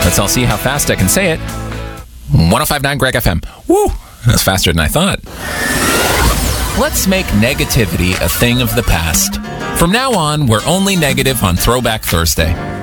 Let's all see how fast I can say it. 105.9 Greg FM. Woo! That's faster than I thought. Let's make negativity a thing of the past. From now on, we're only negative on Throwback Thursday.